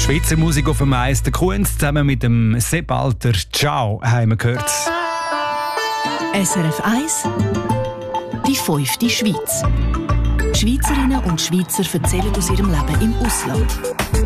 Schweizer Musik auf dem Eis, der Kunst zusammen mit dem Sebalter Ciao haben wir gehört. SRF 1, die 5. Schweiz. Schweizerinnen und Schweizer erzählen aus ihrem Leben im Ausland.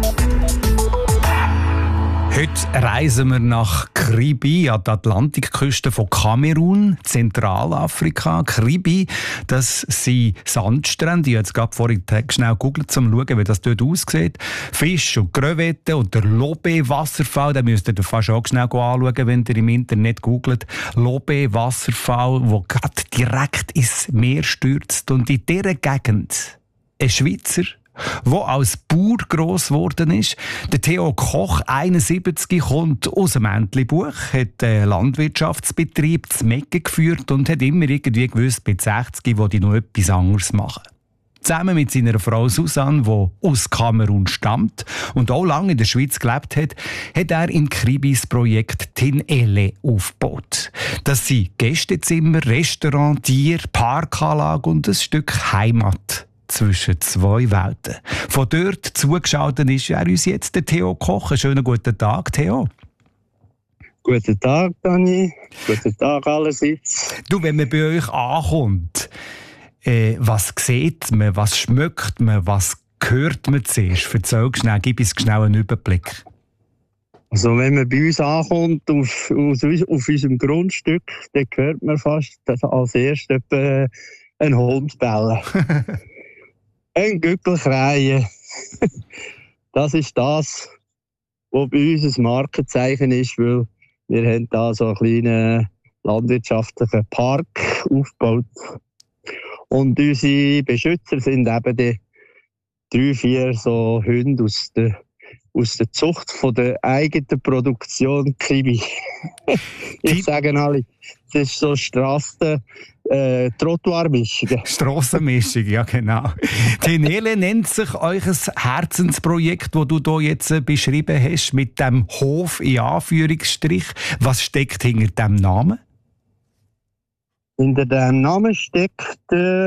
Heute reisen wir nach Kribi, an die Atlantikküste von Kamerun, Zentralafrika. Kribi, das sind Sandstrände. Ich habe jetzt gerade vorhin schnell gegoogelt, um zu schauen, wie das dort aussieht. Fisch und Krevetten und der Lobe-Wasserfall, den müsst ihr fast auch schnell anschauen, wenn ihr im Internet googelt. Lobe-Wasserfall, der gerade direkt ins Meer stürzt. Und in dieser Gegend ein Schweizer, der als Bauer gross geworden ist. Der Theo Koch, 71, kommt aus dem Entlebuch, hat einen Landwirtschaftsbetrieb zu Mecke geführt und hat immer irgendwie gewusst, mit 60 will ich noch etwas anderes machen. Zusammen mit seiner Frau Susanne, die aus Kamerun stammt und auch lange in der Schweiz gelebt hat, hat er in Kribis Projekt Tinele aufgebaut. Das sind Gästezimmer, Restaurant, Tier, Parkanlage und ein Stück Heimat zwischen zwei Welten. Von dort zugeschaut ist er uns jetzt der Theo Koch. Einen schönen guten Tag, Theo. Guten Tag, Dani. Guten Tag allerseits. Du, wenn man bei euch ankommt, was sieht man, was schmeckt man, was hört man zuerst? Erzähl schnell, gib uns schnell einen Überblick. Also wenn man bei uns ankommt, auf unserem Grundstück, dann hört man fast als erstes einen Hund bellen. Ein Gückel kreien. Das ist das, was bei uns ein Markenzeichen ist, weil wir haben da so einen kleinen landwirtschaftlichen Park aufgebaut. Und unsere Beschützer sind eben die 3-4 so Hunde aus der Zucht von der eigenen Produktion Kribi. Ich sage alle, das ist so Trottoir-Mischung. Strassenmischung, ja genau. Tinele nennt sich euch ein Herzensprojekt, das du hier jetzt beschrieben hast, mit dem Hof in Anführungsstrich. Was steckt hinter diesem Namen? Hinter diesem Namen steckt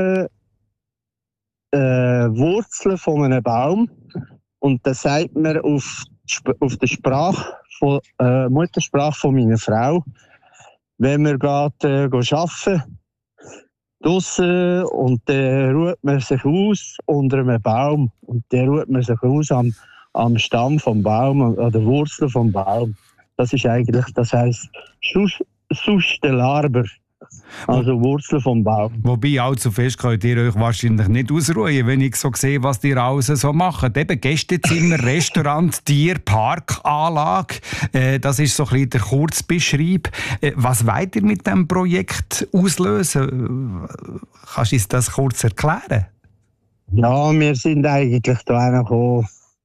Wurzeln von einem Baum. Und das sagt man auf der Muttersprache von meiner Frau. Wenn wir gerade arbeiten, draussen, und dann ruht man sich aus unter einem Baum. Und dann ruht man sich aus am Stamm vom Baum, an der Wurzel vom Baum. Das ist eigentlich, das heisst Sustellarber. Also Wurzeln vom Baum. Wobei, allzu fest könnt ihr euch wahrscheinlich nicht ausruhen, wenn ich so sehe, was ihr alles so macht. Eben Gästezimmer, Restaurant, Tier, Parkanlage. Das ist so ein bisschen der Kurzbeschreib. Was wollt ihr mit diesem Projekt auslösen? Kannst du uns das kurz erklären? Ja, wir sind eigentlich da gekommen,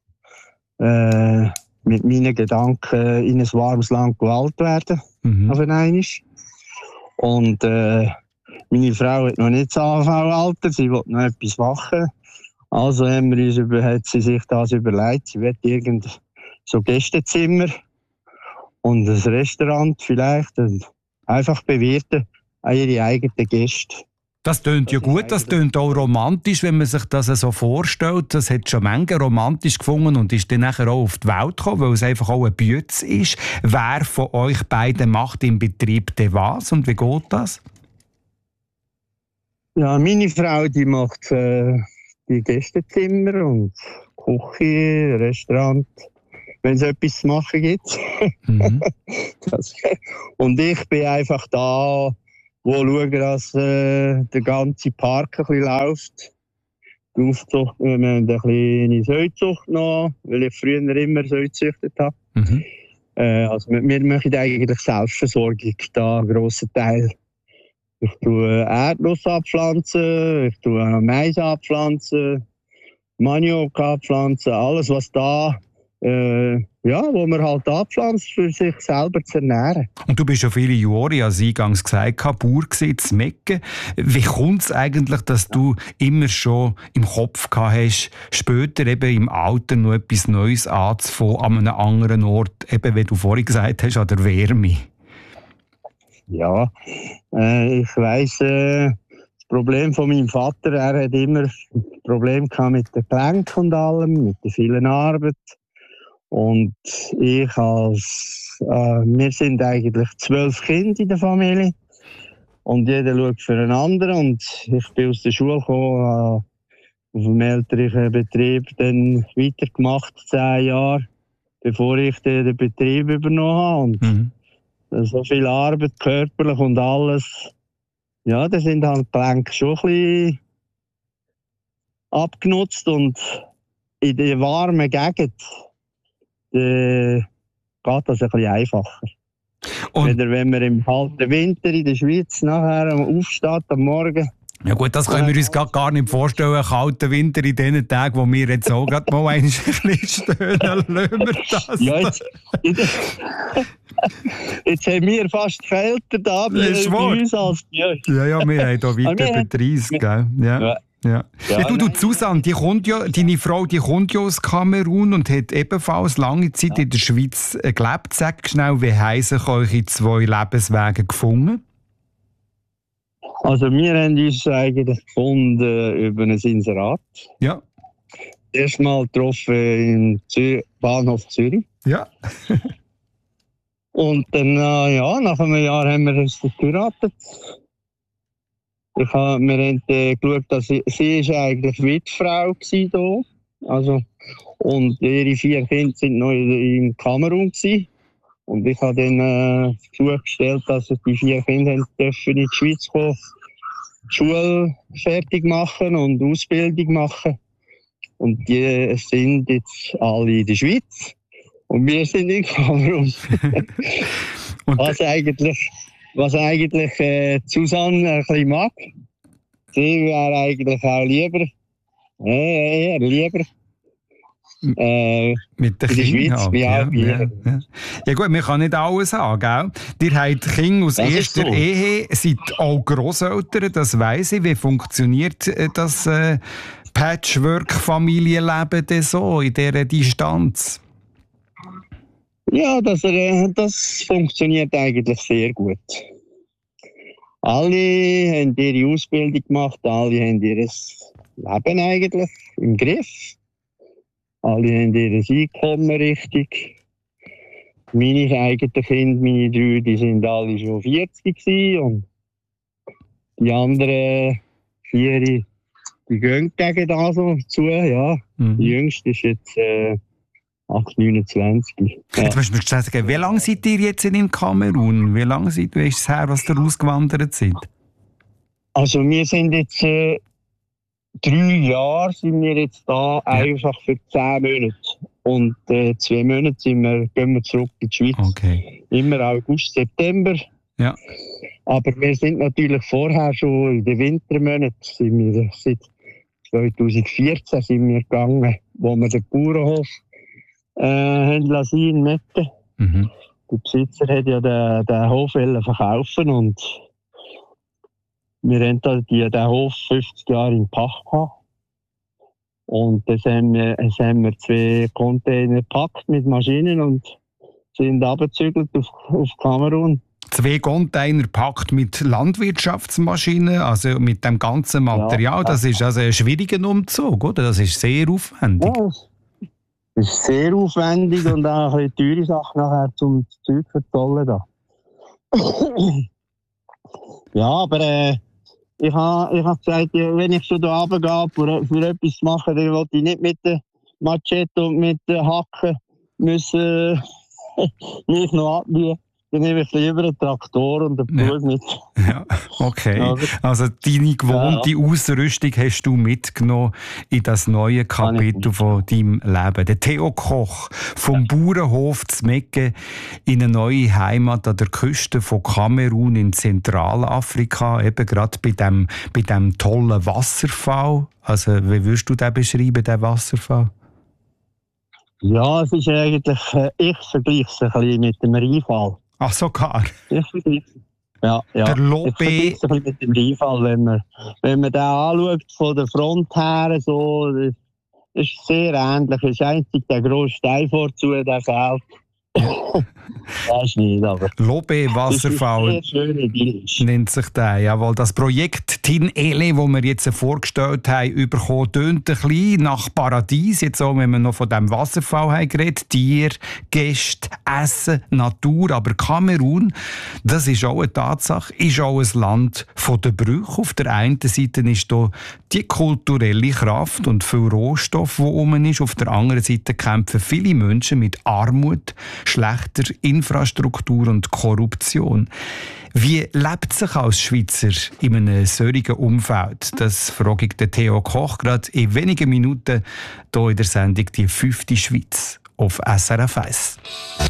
mit meinen Gedanken in ein warmes Land gewählt werden. Auf einmal. Und meine Frau hat noch nicht das AV-Alter, sie will noch etwas machen. Also hat sie sich das überlegt, sie will irgend so Gästezimmer und ein Restaurant vielleicht und einfach bewirten an ihre eigenen Gäste. Das tönt ja gut, das tönt auch romantisch, wenn man sich das so vorstellt. Das hat schon Menge romantisch gefunden und ist dann nachher auch auf die Welt gekommen, weil es einfach auch ein Bütz ist. Wer von euch beiden macht im Betrieb denn was und wie geht das? Ja, meine Frau, die macht die Gästezimmer und Küche, Restaurant, wenn es etwas zu machen gibt. Und ich bin einfach da, wo schauen, dass der ganze Park ein bisschen läuft. Die Aufzucht, wir haben eine kleine Säuzucht noch, weil ich früher immer Säu gezüchtet habe. Also wir machen eigentlich Selbstversorgung, da einen grossen Teil. Ich tue Erdnuss abpflanzen, ich tue Mais abpflanzen, Maniok abpflanzen, alles was da wo man halt anpflanzt, für sich selber zu ernähren. Und du bist schon viele Jahre, als eingangs gesagt habe, Bauer gewesen, zu Mecke. Wie kommt es eigentlich, dass du immer schon im Kopf gehabt hast, später eben im Alter noch etwas Neues anzufangen an einem anderen Ort, eben wie du vorhin gesagt hast, an der Wärme? Ja, ich weiss, das Problem von meinem Vater, er hat immer Probleme gehabt mit den Gelenken und allem, mit der vielen Arbeit. Und wir sind eigentlich 12 Kinder in der Familie. Und jeder schaut für einen anderen. Und ich bin aus der Schule gekommen, auf dem elterlichen Betrieb dann weitergemacht, 10 Jahre, bevor ich den Betrieb übernommen habe. Und so viel Arbeit, körperlich und alles. Ja, da sind halt die Gelenke schon ein bisschen abgenutzt. Und in der warmen Gegend geht das ein bisschen einfacher. Und wenn man im kalten Winter in der Schweiz nachher aufsteht am Morgen. Ja gut, das können wir uns gar nicht vorstellen, einen kalten Winter in den Tagen, wo wir jetzt auch gerade mal ein bisschen stöhnen, lassen wir das. Ja, jetzt haben wir fast kälter da bei uns als bei euch. Ja, wir haben hier weiter bei 30, gell? Ja. Du Susanne, deine Frau, die kommt ja aus Kamerun und hat ebenfalls lange Zeit in der Schweiz gelebt. Sag schnell, wie haben sich eure 2 Lebenswege gefunden? Also wir haben uns eigentlich gefunden über ein Inserat. Ja. Erstmal getroffen im Bahnhof Zürich. Ja. Und dann, nach einem Jahr haben wir uns geheiratet. Wir haben geschaut, dass sie eigentlich Witfrau war. Also, und ihre 4 Kinder waren noch in Kamerun gewesen. Und ich habe dann zugestellt, dass die 4 Kinder dürfen in die Schweiz kommen, die Schule fertig machen und Ausbildung machen. Und die sind jetzt alle in der Schweiz. Und wir sind in Kamerun. Was eigentlich Susanne ein bisschen mag. Sie wäre eigentlich auch lieber mit den Kindern. Ja gut, man kann nicht alles haben, gell? Ihr habt Kinder aus erster Ehe, seid auch Grosseltern, das weiss ich. Wie funktioniert das Patchwork-Familienleben denn so in dieser Distanz? Ja, das funktioniert eigentlich sehr gut. Alle haben ihre Ausbildung gemacht, alle haben ihr Leben eigentlich im Griff. Alle haben ihr Einkommen richtig. Meine eigenen Kinder, meine 3, die sind alle schon 40 gewesen, und die anderen 4, die gehen gegen das so zu, ja. Die jüngste ist jetzt 29. Ja. Jetzt musst du mir sagen, wie lange seid ihr jetzt in Kamerun? Wie lange ist es her, was ihr ausgewandert seid? Also wir sind jetzt 3 Jahre sind wir jetzt da, einfach für 10 Monate. Und 2 Monate gehen wir zurück in die Schweiz. Okay. Immer August, September. Ja. Aber wir sind natürlich vorher schon in den Wintermonaten, seit 2014 sind wir gegangen, wo wir den Bauernhof haben lassen in Metten. Der Besitzer hat ja den Hof verkaufen und wir haben den Hof 50 Jahre in Pacht gehabt. Und das haben wir 2 Container gepackt mit Maschinen und sind runtergezügelt auf Kamerun. 2 Container gepackt mit Landwirtschaftsmaschinen, also mit dem ganzen Material. Ja, das ist also ein schwieriger Umzug, oder? Das ist sehr aufwendig. Ja, das ist sehr aufwendig und auch eine teure Sache nachher zum Zeug verzollen. Ja, aber ich habe gesagt, wenn ich schon da runtergehe, für etwas zu machen, dann will ich nicht mit der Machete und mit der Hacke müssen mich noch abbiegen. Dann nehme ich lieber einen Traktor und einen Pfuhl mit. Ja, okay. Also deine gewohnte Ausrüstung hast du mitgenommen in das neue Kapitel von deinem Leben. Der Theo Koch vom Bauernhof zu Mecken in eine neue Heimat an der Küste von Kamerun in Zentralafrika, eben gerade bei dem tollen Wasserfall. Also wie würdest du den beschreiben, den Wasserfall? Ja, es ist eigentlich, ich vergleiche es ein bisschen mit dem Rheinfall. Ach, sogar? Ja. Der Lobé. Ich vergleiche es ein bisschen mit dem Rheinfall, wenn man den anschaut, von der Front her, so, das ist sehr ähnlich. Es ist einzig der grosse Stein vorzu, der fehlt. Das ist nicht, aber... Lobe-Wasserfall nennt sich der. Jawohl, das Projekt Tin Ele, das wir jetzt vorgestellt haben, bekommen, tönt ein bisschen nach Paradies. Jetzt auch, wenn wir noch von diesem Wasserfall haben geredet. Tier, Gäste, Essen, Natur. Aber Kamerun, das ist auch eine Tatsache, ist auch ein Land von der Brüche. Auf der einen Seite ist da die kulturelle Kraft und viel Rohstoff, die rum ist. Auf der anderen Seite kämpfen viele Menschen mit Armut, schlechter Infrastruktur und Korruption. Wie lebt sich als Schweizer in einem solchen Umfeld? Das frage ich den Theo Koch gerade in wenigen Minuten hier in der Sendung «Die 5. Schweiz» auf SRF 1.